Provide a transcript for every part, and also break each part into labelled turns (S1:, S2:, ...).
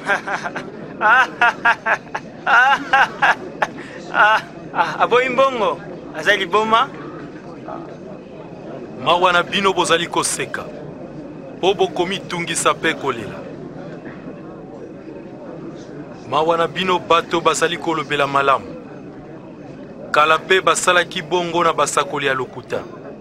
S1: Aboyi mbongo azali boma
S2: mawa na bino bozali koseka po bokomi tungisa pe kolela. Mawa na bino bato bazali kolobela malamu kala pe basalaki bongo na basakoli ya lokuta.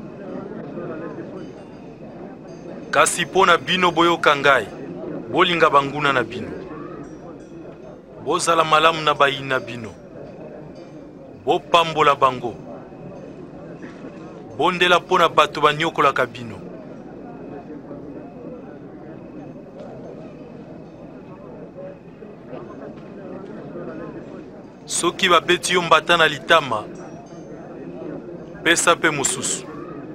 S2: Kasi po na bino boyoka ngai bolinga banguna na bino, bozala malamu na bayina bino, bopambola bango, bondela po na bato banyokolaka bino. Soki babeti yo mbata na litama, pesa pe mosusu.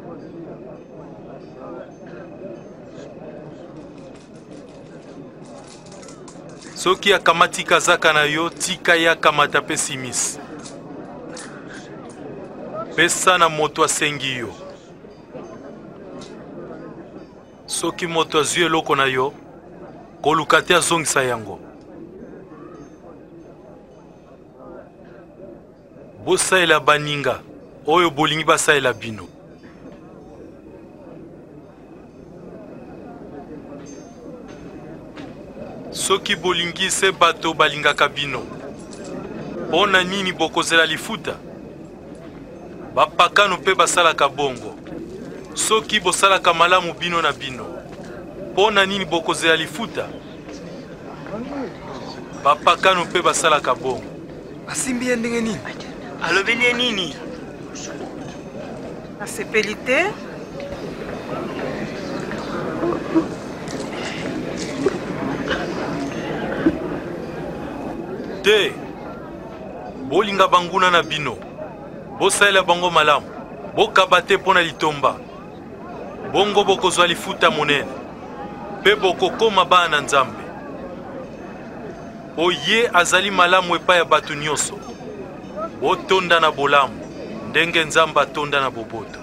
S2: Soki akamati kazaka na yo, tika ya kamata pe simis. Pesa na moto asengi yo. Soki moto azwi eloko na yo, koluka te azongisa yango. Bosaela baninga oyo bolingi basaela bino. Soki bolingi se bato balingaka bino, pona nini bokozela lifuta? Bapakano pe basalaka bongo. Soki bosalaka malamu bino na bino, pona nini bokozela lifuta? Bapakano pe basalaka bongo.
S3: Asimbi ndenge nini?
S1: Alobeli nini?
S4: Asepeli te?
S2: Te, bolinga banguna na bino, bosaela bango malamu, bokaba te pona litomba, bongo bokozwa lifuta monene, pe bokokoma bana na Nzambe. Oye azali malamu epai ya bato nyonso, botonda na bolamu, ndenge Nzambe atonda na boboto.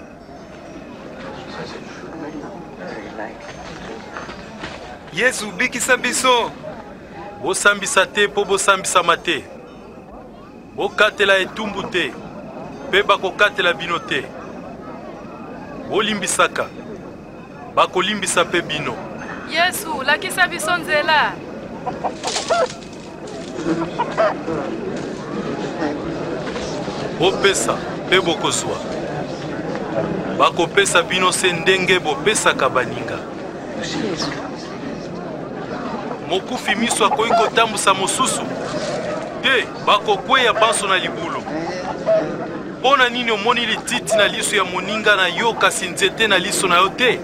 S3: Yesu bikisa biso.
S2: Bosambisa te po bosambisama te. Bokatela etumbu te, pe bakokatela bino te. Bolimbisaka, bakolimbisa pe bino.
S5: Yesu, lakisa biso nzela.
S2: Bopesa pe bokozwa. Bakopesa bino se ndenge bopesaka baninga. Mokufi miso akoki kotambusa mosusu te, bakokweya banso na libulu. Pona nini omoni lititi na liso ya moninga na yo kasi nzete na liso na yo te?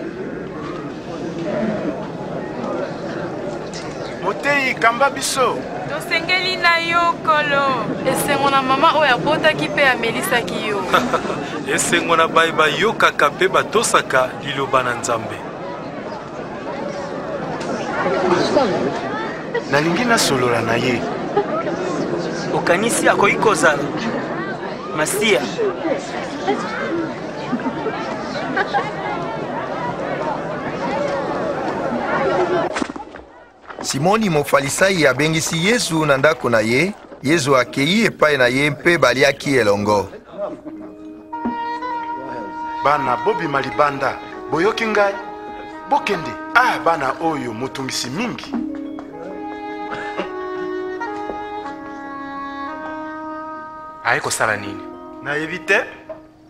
S3: Motei kamba biso.
S5: Tosengeli na yo kolo. Esengo na mama oyo abotaki pe amelisaki yo.
S2: Esengo na bayi bayokaka pe batosaka liloba na Nzambe.
S3: Nalingi nasolola na ye.
S1: Okanisi akoki kozala Masia.
S6: Simoni Mofalisai abengisi Yesu na ndako na ye. Yesu akei epai na ye mpe baliaki elongo.
S3: Bana bobima libanda, boyoki ngai. Bokende, bana oyo motungisi mingi.
S7: Aye kosala nini?
S3: Na evite